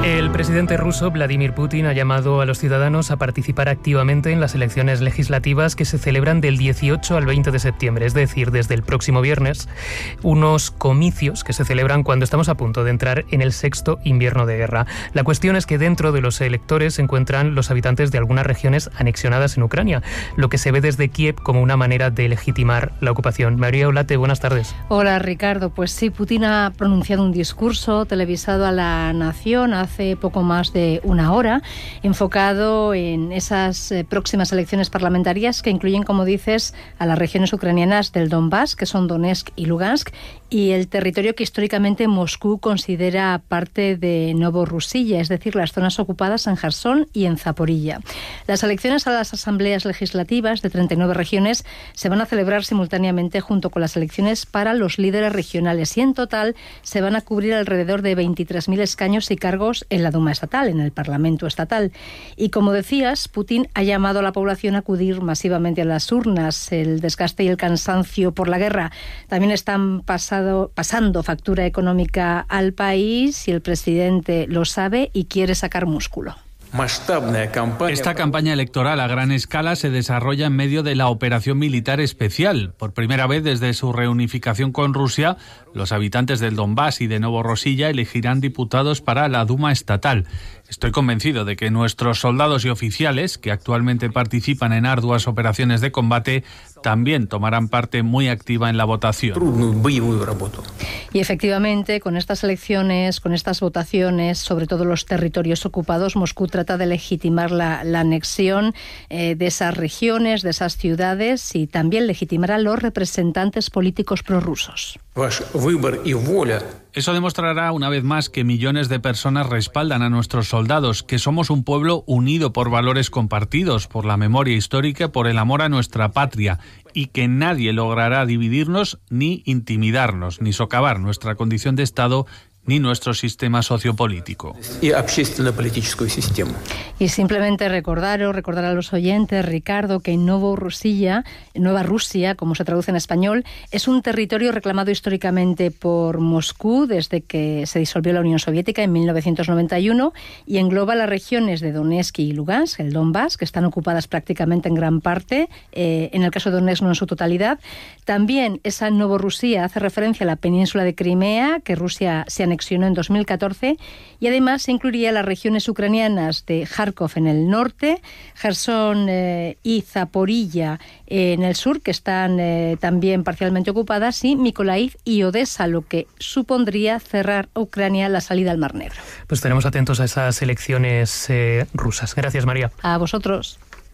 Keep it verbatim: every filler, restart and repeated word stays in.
El presidente ruso Vladimir Putin ha llamado a los ciudadanos a participar activamente en las elecciones legislativas que se celebran del dieciocho al veinte de septiembre, es decir, desde el próximo viernes, unos comicios que se celebran cuando estamos a punto de entrar en el sexto invierno de guerra. La cuestión es que dentro de los electores se encuentran los habitantes de algunas regiones anexionadas en Ucrania, lo que se ve desde Kiev como una manera de legitimar la ocupación. María Olate, buenas tardes. Hola Ricardo, pues sí, Putin ha pronunciado un discurso televisado a la nación hace poco más de una hora, enfocado en esas eh, próximas elecciones parlamentarias que incluyen, como dices, a las regiones ucranianas del Donbass, que son Donetsk y Lugansk, y el territorio que históricamente Moscú considera parte de Novorussia, es decir, las zonas ocupadas en Jersón y en Zaporilla. Las elecciones a las asambleas legislativas de treinta y nueve regiones se van a celebrar simultáneamente junto con las elecciones para los líderes regionales y en total se van a cubrir alrededor de veintitrés mil escaños y cargos en la Duma estatal, en el Parlamento estatal. Y como decías, Putin ha llamado a la población a acudir masivamente a las urnas. El desgaste y el cansancio por la guerra también están pasando pasando factura económica al país y el presidente lo sabe y quiere sacar músculo. Esta campaña electoral a gran escala se desarrolla en medio de la operación militar especial. Por primera vez desde su reunificación con Rusia, los habitantes del Donbass y de Novorosilla elegirán diputados para la Duma estatal. Estoy convencido de que nuestros soldados y oficiales, que actualmente participan en arduas operaciones de combate, también tomarán parte muy activa en la votación. Y efectivamente, con estas elecciones, con estas votaciones, sobre todo los territorios ocupados, Moscú trata de legitimar la, la anexión eh, de esas regiones, de esas ciudades y también legitimar a los representantes políticos prorrusos. Eso demostrará una vez más que millones de personas respaldan a nuestros soldados, que somos un pueblo unido por valores compartidos, por la memoria histórica, por el amor a nuestra patria, y que nadie logrará dividirnos ni intimidarnos, ni socavar nuestra condición de Estado ni nuestro sistema sociopolítico. Y simplemente recordaros, recordar a los oyentes, Ricardo, que Novorussia, Nueva Rusia, como se traduce en español, es un territorio reclamado históricamente por Moscú desde que se disolvió la Unión Soviética en mil novecientos noventa y uno y engloba las regiones de Donetsk y Lugansk, el Donbass, que están ocupadas prácticamente en gran parte, eh, en el caso de Donetsk no en su totalidad. También esa Novorussia hace referencia a la península de Crimea, que Rusia se anexionó en dos mil catorce, y además se incluiría las regiones ucranianas de Kharkov en el norte, Jersón eh, y Zaporilla eh, en el sur, que están eh, también parcialmente ocupadas, y Mykolaiv y Odessa, lo que supondría cerrar a Ucrania la salida al Mar Negro. Pues estaremos atentos a esas elecciones eh, rusas. Gracias, María. A vosotros.